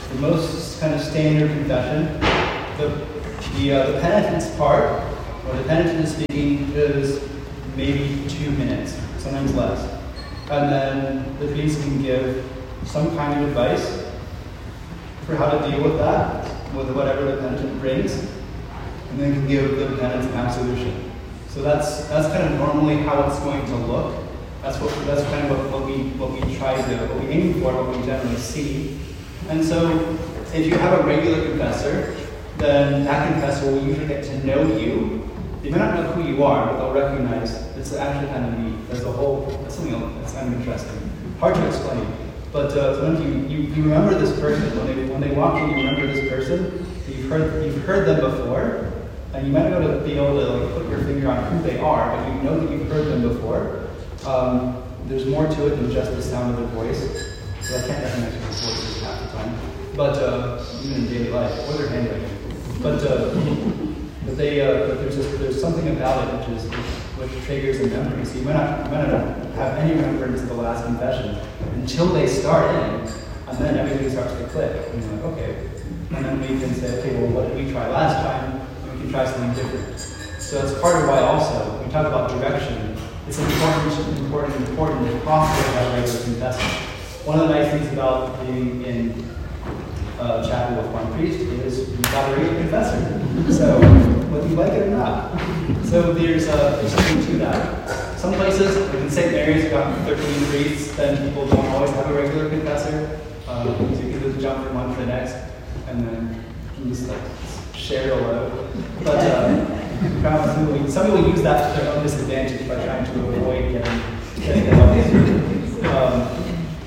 the most kind of standard confession. The, the, uh, the penitence part, or the penitent is speaking, is maybe two minutes, sometimes less. And then the priest can give some kind of advice for how to deal with that, with whatever the penitent brings, and then can give the penitents an absolution. So that's that's kind of normally how it's going to look. That's what that's kind of what, what we what we try to what we aim for, what we generally see. And so if you have a regular confessor, then that confessor will usually get to know you. They may not know who you are, but they'll recognize it's actually kind of neat. There's a whole that's something that's kind of interesting. Hard to explain. But uh, sometimes you, you, you remember this person. When they when they walk in, you remember this person. You've heard you've heard them before, and you might not be able to, be able to like, put your finger on who they are, but you know that you've heard them before. Um, there's more to it than just the sound of their voice. So I can't recognize people's voices half the time, but uh, even in daily life or their handwriting. But uh, but they uh, but there's just, there's something about it which is which triggers a memory. So you might not you might not have any remembrance of the last confession until they start in, and then everything starts to click. And you're like, okay. And then we can say, okay, well, what did we try last time? And we can try something different. So that's part of why also, when we talk about direction, it's important, important, important to properly have regular confessing. One of the nice things about being in uh, chapel with one priest is you've got a regular confessor. So, whether you like it or not. So there's, uh, there's something to that. Some places, like in Saint Mary's, you've got thirteen priests, then people don't always have a regular confessor. Um, so you can just jump from one to the next, and then you can just like share a load. But uh, some, people, some people use that to their own disadvantage by trying to avoid getting, getting it up. Um,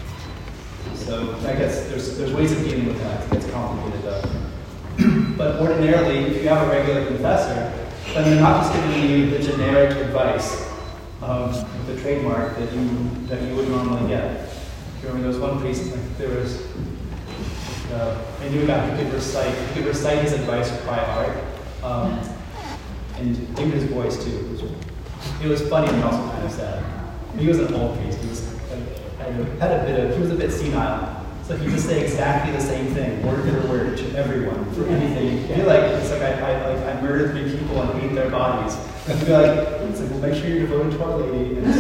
so I guess there's there's ways of dealing with that. It gets complicated though. But ordinarily, if you have a regular confessor, then they're not just giving you the generic advice um, with the trademark that you that you would normally get. If you remember, there was one priest, like, there was, uh, I knew a guy who could recite, he could recite his advice by heart, um, and even his voice too. It was, it was funny and also kind of sad. He was an old priest. He was like, had a bit of, he was a bit senile. So he just say exactly the same thing, word for word, to everyone, for anything. I feel like it's like I, I like I murdered three people and ate their bodies. And he'd be like, it's like, well, make sure you're devoted to Our Lady. And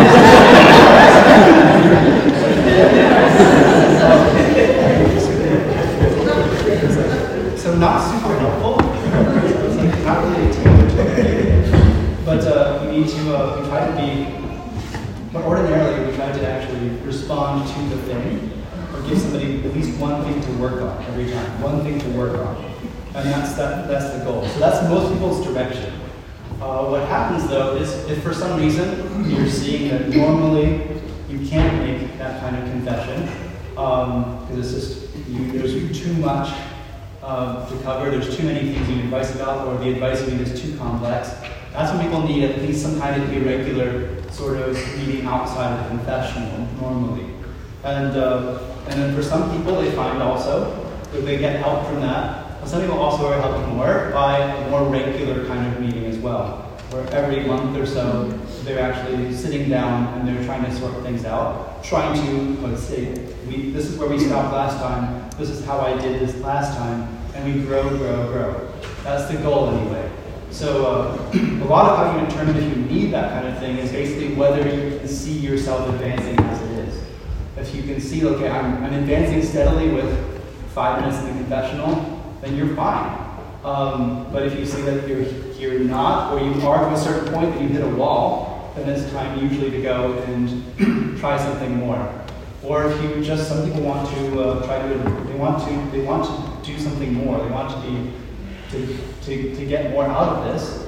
so not super helpful. It's like not really tailored to everything. But uh, we need to uh, we try to be, but ordinarily we try to actually respond to the thing. Give somebody at least one thing to work on every time, one thing to work on, and that's that, that's the goal. So that's most people's direction. Uh, what happens though is if for some reason you're seeing that normally you can't make that kind of confession because um, it's just you, there's too much uh, to cover, there's too many things you need advice about, or the advice you need is too complex. That's when people need at least some kind of irregular sort of meeting outside of the confessional normally. And uh, and then for some people, they find also that they get help from that. But some people also are helped more by a more regular kind of meeting as well, where every month or so they're actually sitting down and they're trying to sort things out, trying to let's say, we this is where we stopped last time. This is how I did this last time, and we grow, grow, grow. That's the goal anyway. So uh, a lot of how you determine if you need that kind of thing is basically whether you can see yourself advancing as it is. If you can see, okay, I'm, I'm advancing steadily with five minutes in the confessional, then you're fine. Um, but if you see that you're, you're not, or you are to a certain point that you hit a wall, then it's time usually to go and try something more. Or if you just, some people want to uh, try to, they want to, they want to do something more. They want to be, to, to, to get more out of this.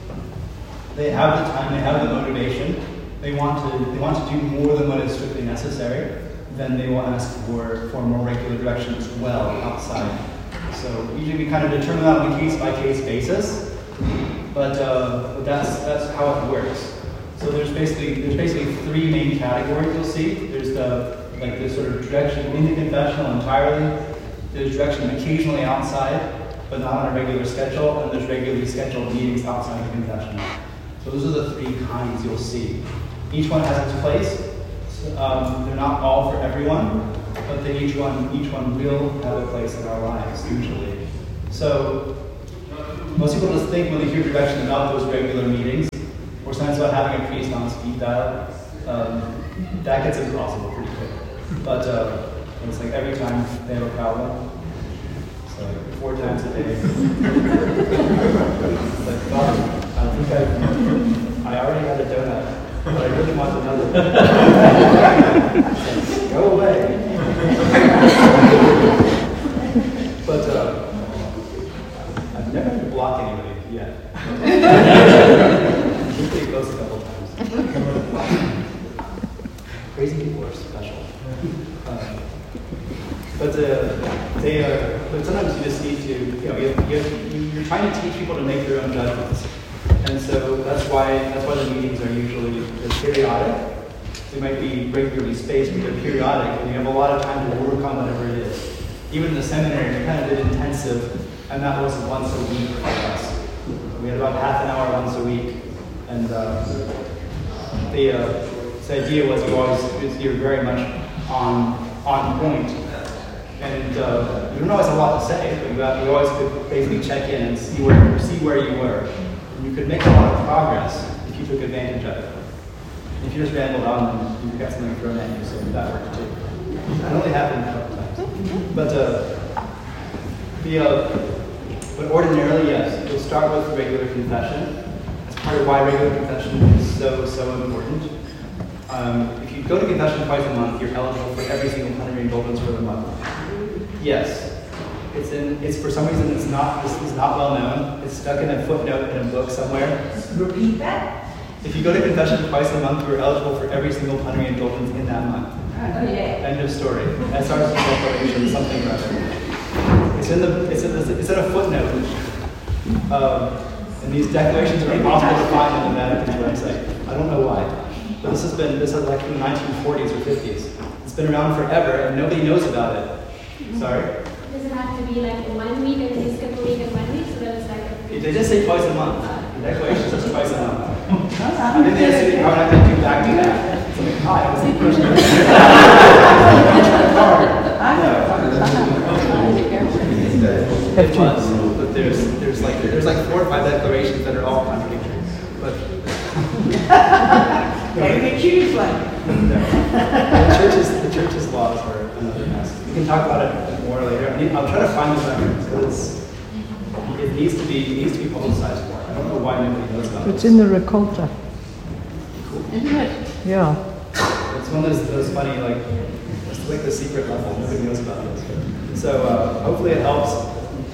They have the time, they have the motivation. They want to they want to do more than what is strictly necessary, then they will ask for, for more regular direction as well outside. So usually we kind of determine that on a case-by-case basis, but, uh, but that's that's how it works. So there's basically there's basically three main categories you'll see. There's the like the sort of direction in the confessional entirely. There's direction occasionally outside, but not on a regular schedule, and there's regularly scheduled meetings outside the confessional. So those are the three kinds you'll see. Each one has its place. Um, they're not all for everyone. but then each one, each one will have a place in our lives, usually. So, most people just think when they hear direction about those regular meetings, or sometimes about having a priest on speed dial. Um, that gets impossible pretty quick. But uh, it's like every time they have a problem, so like four times a day. Like, God, I think I, I already had a donut, but I really want another. Go away. But uh, I've never had to block anybody yet. We're pretty close a couple times. Crazy people are special. Um, but uh, they, uh, but sometimes you just need to, you know, you, you, you're trying to teach people to make their own judgments, and so that's why that's why the meetings are usually they're periodic. They might be regularly spaced, but they're periodic, and you have a lot of time to work on whatever it is. Even in the seminary, we kind of did intensive, and that was once a week for us. We had about half an hour once a week, and uh, the. Uh, The idea was you always you're very much on on point, and uh, you don't always have a lot to say, but you, have, you always could basically check in and see where see where you were. And you could make a lot of progress if you took advantage of it. If you just rambled on and you got something thrown at you, so that worked too. That only happened a couple times. But uh, the uh, but ordinarily, yes, you'll start with regular confession. That's part of why regular confession is so so important. Um, if you go to confession twice a month, you're eligible for every single plenary indulgence for the month. Yes, it's in. It's for some reason it's not. This is not well known. It's stuck in a footnote in a book somewhere. Repeat that. If you go to confession twice a month, you're eligible for every single plenary indulgence in that month. Oh yeah. End of story. S R C declaration, something or other. It's in the. It's in, the, it's in a footnote. Um, and these declarations are impossible to find on the Vatican's website. I don't know why. But this has been, this is like in the nineteen forties or fifties. It's been around forever and nobody knows about it. Sorry? Does it have to be like one week and then skip a week and one week so that it's like a They just say twice a month. The declaration says twice a month. I think they assume how am I going to do back to that? It's like, hi, I was the question. It was, but there's there's like there's like four or five declarations that are all contradictory. But Maybe choose one. the church's the church's laws are another mess. We can talk about it more later. I mean, I'll try to find the records because it needs to be it needs to be publicized more. I don't know why nobody knows about it. It's in the Recolta. Cool. Isn't it? Yeah. It's one of those, those funny like it's like the secret level. Nobody knows about this. So uh, hopefully it helps.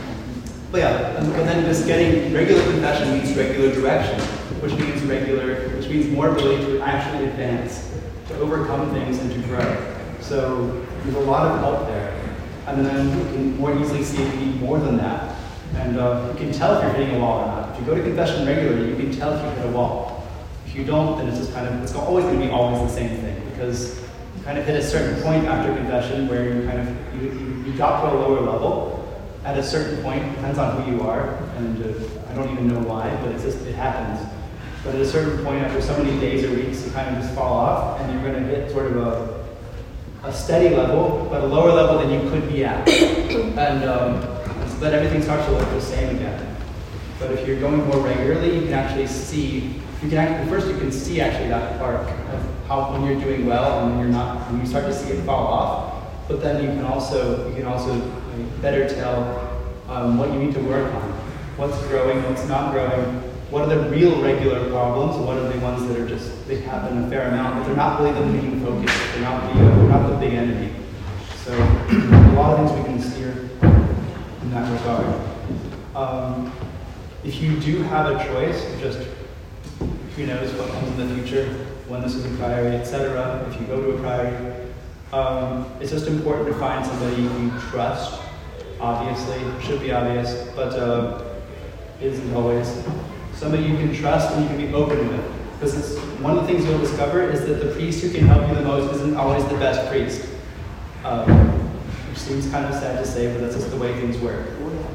But yeah, and, and then just getting regular confession means regular direction, which means regular, which means more ability to actually advance, to overcome things and to grow. So there's a lot of help there. And then you can more easily see if you need more than that. And uh, you can tell if you're hitting a wall or not. If you go to confession regularly, you can tell if you hit a wall. If you don't, then it's just kind of, it's always going to be always the same thing, because you kind of hit a certain point after confession where you kind of, you, you, you drop to a lower level. At a certain point, depends on who you are, and uh, I don't even know why, but it's just, it happens. But at a certain point, after so many days or weeks, you kind of just fall off, and you're going to hit sort of a, a steady level, but a lower level than you could be at. And um, so then everything starts to look the same again. But if you're going more regularly, you can actually see, you can actually, first you can see actually that arc of how, when you're doing well and when you're not, when you start to see it fall off. But then you can also, you can also better tell um, what you need to work on. What's growing, what's not growing. What are the real regular problems? What are the ones that are just, they happen a fair amount, but they're not really the main focus. They're not the, uh, they're not the big enemy. So a lot of things we can steer in that regard. Um, if you do have a choice, just who knows what comes in the future, when this is a priory, et cetera. If you go to a priory, um, it's just important to find somebody you trust. Obviously, it should be obvious, but uh, it isn't always. Somebody you can trust and you can be open with. Because it's, one of the things you'll discover is that the priest who can help you the most isn't always the best priest. Um, which seems kind of sad to say, but that's just the way things work.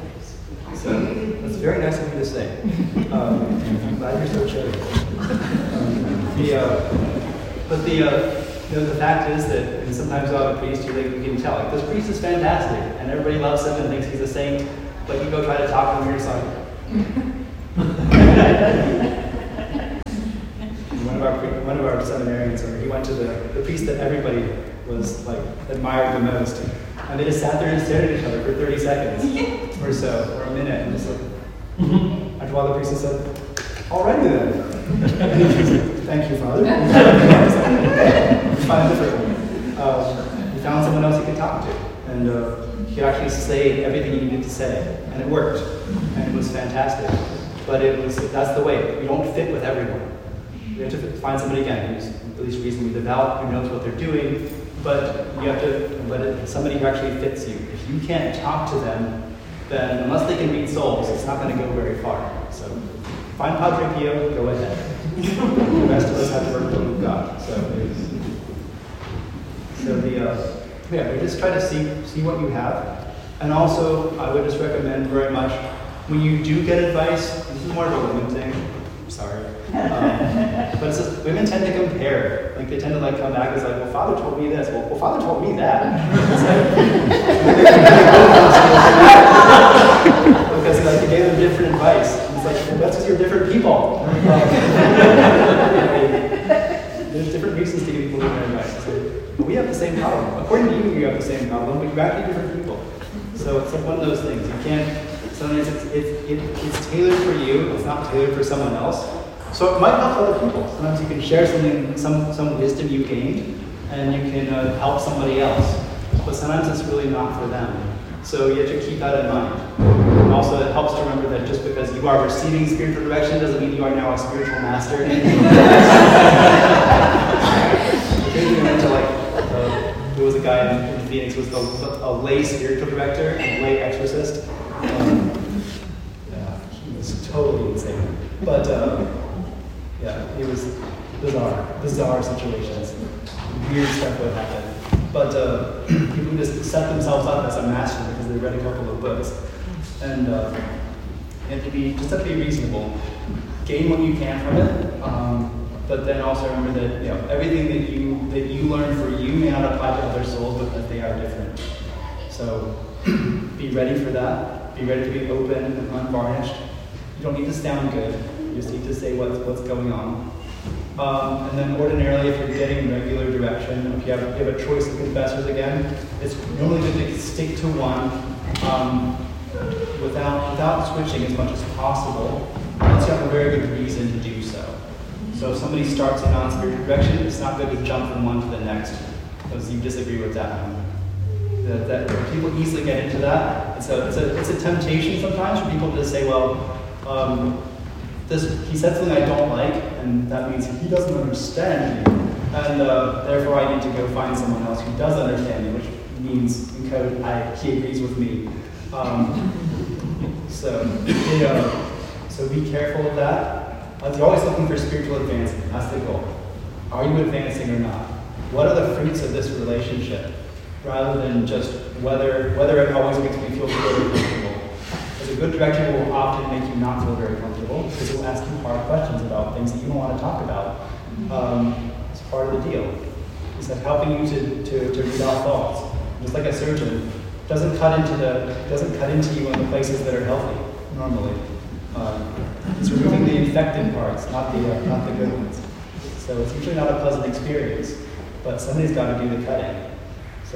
So, that's very nice of you to say. Um, I'm glad you're so chill. Um, the, uh, but the, uh, you know, the fact is that, and sometimes you'll have a priest who, like, you can tell, like, this priest is fantastic, and everybody loves him and thinks he's a saint, but you go try to talk to him, you're just like, one of our one of our seminarians, he went to the, the priest that everybody was like admired the most, and they just sat there and stared at each other for thirty seconds or so, or a minute, and just like, after a while the priest said, "Alrighty then." Thank you, Father. Find a different one. Uh, he found someone else he could talk to, and uh, he could actually say everything he needed to say, and it worked, and it was fantastic. But it was that's the way. You don't fit with everyone. You have to find somebody again who's at least reasonably devout, who knows what they're doing, but you have to let it somebody who actually fits you. If you can't talk to them, then unless they can read souls, it's not going to go very far. So find Padre Pio, go ahead. The rest of us have to work with God. So, so the uh, yeah, we just try to see see what you have, and also I would just recommend very much when you do get advice. This is more of a women thing. Sorry, um, but it's just, women tend to compare. Like they tend to like come back and it's like, well, Father told me this. Well, well Father told me that. Because like they gave them different advice. It's like, well, that's because you're different people. There's different reasons to give people different advice. So, but we have the same problem. According to you, you have the same problem, but you're actually different people. So it's like one of those things. You can't. Sometimes it's, it's, it, it's tailored for you, it's not tailored for someone else. So it might help other people. Sometimes you can share something, some, some wisdom you gained, and you can uh, help somebody else. But sometimes it's really not for them. So you have to keep that in mind. And also it helps to remember that just because you are receiving spiritual direction doesn't mean you are now a spiritual master. Into like, uh, there was a guy in, in Phoenix who was a, a lay spiritual director and lay exorcist. Um, yeah, he was totally insane. But uh, yeah, it was bizarre, bizarre situations. Weird stuff would happen. But uh, people who just set themselves up as a master because they read a couple of books. And uh, you have to be, just have to be reasonable. Gain what you can from it. Um, but then also remember that you know everything that you that you learn for you may not apply to other souls because they are different. So be ready for that. Be ready to be open and unvarnished. You don't need to sound good. You just need to say what's what's going on. Um, and then ordinarily, if you're getting regular direction, if you have, if you have a choice of confessors again, it's normally good to stick to one um, without without switching as much as possible, unless you have a very good reason to do so. So if somebody starts in on spiritual direction, it's not good to jump from one to the next because you disagree with that one. That, that people easily get into that. It's a, it's a, it's a temptation sometimes for people to just say, well, um, this, he said something I don't like, and that means he doesn't understand me, and uh, therefore I need to go find someone else who does understand me, which means in code, I, he agrees with me. Um, so, you know, so be careful with that. Uh, you're always looking for spiritual advancement. That's the goal. Are you advancing or not? What are the fruits of this relationship? Rather than just whether whether it always makes me feel very comfortable. Because a good director will often make you not feel very comfortable because it will ask you hard questions about things that you don't want to talk about. Um, it's part of the deal. It's like helping you to, to, to read out thoughts. Just like a surgeon doesn't cut into the doesn't cut into you in the places that are healthy normally. Uh, it's removing the infected parts, not the uh, not the good ones. So it's usually not a pleasant experience, but somebody's got to do the cutting. So,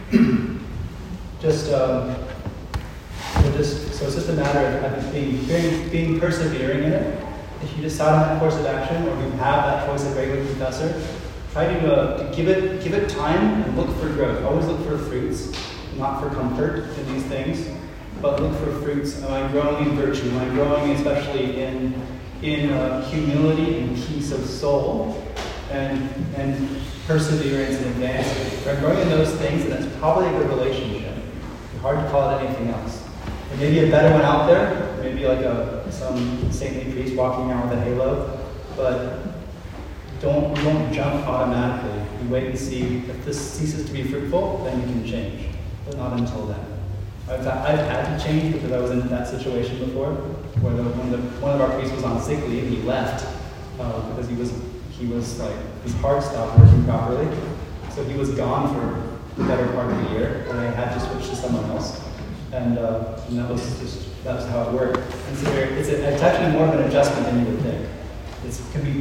just, um, so just, so it's just a matter of I think, being, being, being persevering in it. If you decide on that course of action, or you have that choice of regular confessor, try to, uh, to give it, give it time and look for growth. Always look for fruits, not for comfort in these things, but look for fruits. Am I growing in virtue? Am I growing, especially in in uh, humility and peace of soul, and and perseverance and advancement? If I'm growing in those things, then it's probably a good relationship. It's hard to call it anything else. There may be a better one out there, maybe like a some saintly priest walking around with a halo, but don't don't jump automatically. You wait and see if this ceases to be fruitful, then you can change, but not until then. I've, I've had to change because I was in that situation before, where the, when the, one of our priests was on sick leave and he left uh, because he was he was like his heart stopped working properly, So he was gone for the better part of the year, and I had to switch to someone else. And, uh, and that was just, that was how it worked. And so there, it's, a, it's actually more of an adjustment than you would think. It can be